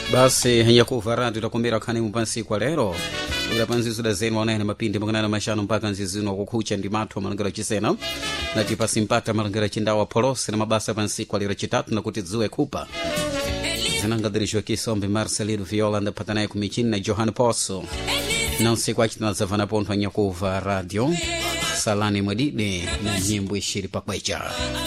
basi hanyakuva radio takumbira khani mupansi kwa lero ula panzizo da zenu wanaene mapindi mwanganana mashano mpaka nzizino wakukucha ndi matu wa malangara chisena na tipa simpata malangara chindawa polosi na mabasa pansi kwa lero chitatu na kuti ziwe kupa zinangadirishwa kisombe Marcelino Viola nda patanaye kumichini na Johan Poso na usiku achitana zavana ponto hanyakuva radio salani mwadide na nyimbo ishiri pakwecha.